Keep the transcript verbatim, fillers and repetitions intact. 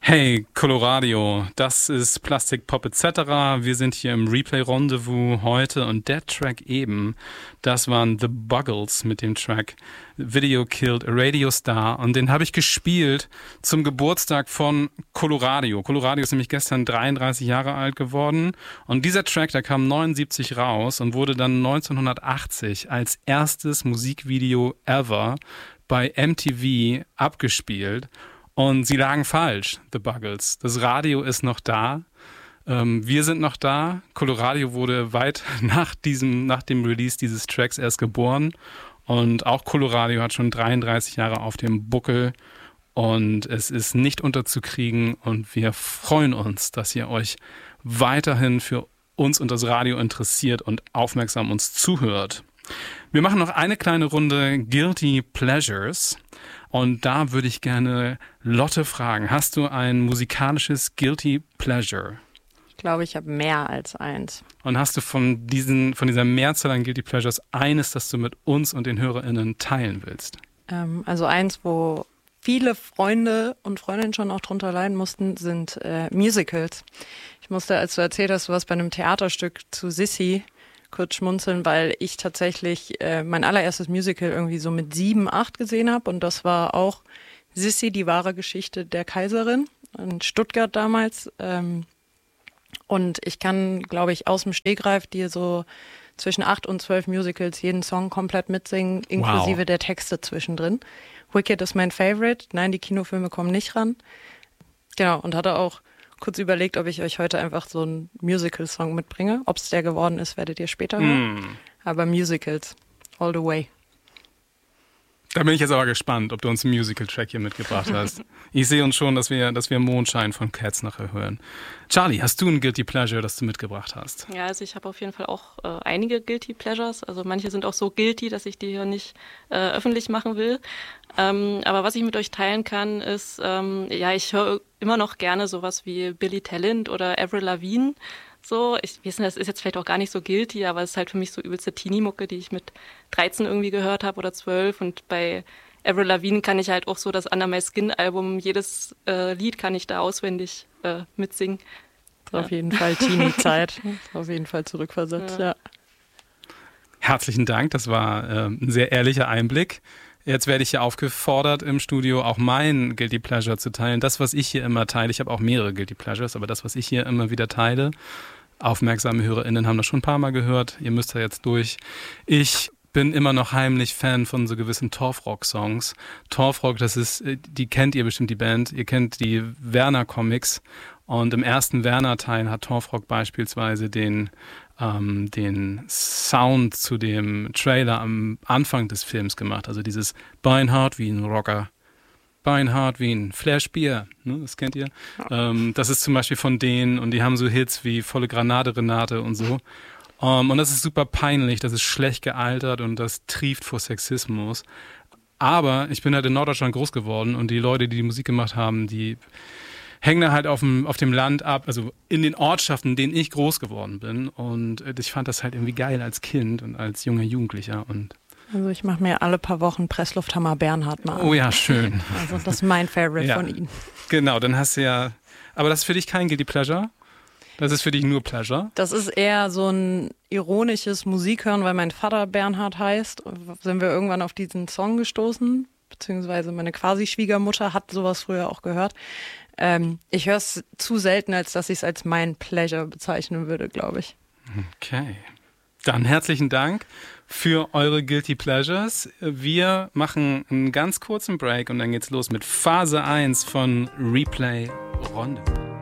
Hey, Coloradio, das ist Plastic Pop et cetera. Wir sind hier im Replay Rendezvous heute und der Track eben, das waren The Buggles mit dem Track Video Killed a Radio Star und den habe ich gespielt zum Geburtstag von Coloradio. Coloradio ist nämlich gestern dreiunddreißig Jahre alt geworden und dieser Track, der kam neunundsiebzig raus und wurde dann neunzehnhundertachtzig als erstes Musikvideo ever bei M T V abgespielt. Und sie lagen falsch, The Buggles. Das Radio ist noch da. Ähm, wir sind noch da. Coloradio wurde weit nach diesem, nach dem Release dieses Tracks erst geboren. Und auch Coloradio hat schon dreiunddreißig Jahre auf dem Buckel. Und es ist nicht unterzukriegen. Und wir freuen uns, dass ihr euch weiterhin für uns und das Radio interessiert und aufmerksam uns zuhört. Wir machen noch eine kleine Runde Guilty Pleasures. Und da würde ich gerne Lotte fragen, hast du ein musikalisches Guilty Pleasure? Ich glaube, ich habe mehr als eins. Und hast du von diesen, von dieser Mehrzahl an Guilty Pleasures eines, das du mit uns und den HörerInnen teilen willst? Ähm, also eins, wo viele Freunde und Freundinnen schon auch drunter leiden mussten, sind äh, Musicals. Ich musste, als du erzählt hast, du warst bei einem Theaterstück zu Sissi, kurz schmunzeln, weil ich tatsächlich äh, mein allererstes Musical irgendwie so mit sieben, acht gesehen habe und das war auch Sissi, die wahre Geschichte der Kaiserin in Stuttgart damals. Ähm, und ich kann, glaube ich, aus dem Stegreif dir so zwischen acht und zwölf Musicals jeden Song komplett mitsingen, inklusive wow. der Texte zwischendrin. Wicked ist mein Favorite. Nein, die Kinofilme kommen nicht ran. Genau, und hatte auch kurz überlegt, ob ich euch heute einfach so einen Musical-Song mitbringe. Ob es der geworden ist, werdet ihr später hören. Mm. Aber Musicals, all the way. Da bin ich jetzt aber gespannt, ob du uns einen Musical-Track hier mitgebracht hast. Ich sehe uns schon, dass wir, dass wir Mondschein von Cats nachher hören. Charlie, hast du ein Guilty Pleasure, das du mitgebracht hast? Ja, also ich habe auf jeden Fall auch äh, einige Guilty Pleasures. Also manche sind auch so guilty, dass ich die hier nicht äh, öffentlich machen will. Ähm, aber was ich mit euch teilen kann, ist, ähm, ja, ich höre immer noch gerne sowas wie Billy Talent oder Avril Lavigne. So, ich weiß nicht, das ist jetzt vielleicht auch gar nicht so guilty, aber es ist halt für mich so übelste Teenie-Mucke, die ich mit dreizehn irgendwie gehört habe oder zwölf. Und bei Avril Lavigne kann ich halt auch so das Under My Skin-Album, jedes äh, Lied kann ich da auswendig äh, mitsingen. Ja. Auf jeden Fall Teenie-Zeit, auf jeden Fall zurückversetzt, ja. ja. Herzlichen Dank, das war äh, ein sehr ehrlicher Einblick. Jetzt werde ich hier aufgefordert, im Studio auch mein Guilty Pleasure zu teilen. Das, was ich hier immer teile, ich habe auch mehrere Guilty Pleasures, aber das, was ich hier immer wieder teile, aufmerksame HörerInnen haben das schon ein paar Mal gehört, ihr müsst da jetzt durch. Ich bin immer noch heimlich Fan von so gewissen Torfrock-Songs. Torfrock, das ist, die kennt ihr bestimmt, die Band, ihr kennt die Werner-Comics und im ersten Werner-Teil hat Torfrock beispielsweise den Ähm, den Sound zu dem Trailer am Anfang des Films gemacht. Also dieses Beinhard wie ein Rocker, Beinhard wie ein Flashbier, ne, das kennt ihr. Ja. Ähm, das ist zum Beispiel von denen und die haben so Hits wie Volle Granate, Renate und so. Um, und das ist super peinlich, das ist schlecht gealtert und das trieft vor Sexismus. Aber ich bin halt in Norddeutschland groß geworden und die Leute, die die Musik gemacht haben, die hängen da halt auf dem, auf dem Land ab, also in den Ortschaften, in denen ich groß geworden bin. Und ich fand das halt irgendwie geil als Kind und als junger Jugendlicher. Und also ich mache mir alle paar Wochen Presslufthammer Bernhard mal an. Oh ja, schön. Also das ist mein Favorite ja. von Ihnen. Genau, dann hast du ja, aber das ist für dich kein Guilty Pleasure? Das ist für dich nur Pleasure? Das ist eher so ein ironisches Musikhören, weil mein Vater Bernhard heißt. Sind wir irgendwann auf diesen Song gestoßen, beziehungsweise meine Quasi-Schwiegermutter hat sowas früher auch gehört. Ähm, ich höre es zu selten, als dass ich es als mein Pleasure bezeichnen würde, glaube ich. Okay. Dann herzlichen Dank für eure Guilty Pleasures. Wir machen einen ganz kurzen Break und dann geht's los mit Phase eins von Replay Rendezvous.